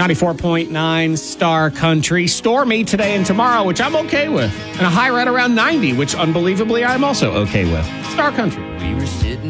94.9 Star Country. Stormy today and tomorrow, which I'm okay with. And a high right around 90, which unbelievably I'm also okay with. Star Country. We were sitting